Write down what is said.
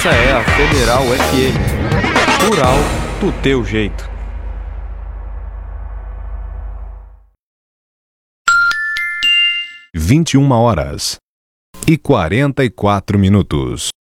Essa é a Federal FM. Rural do teu jeito. 21h44.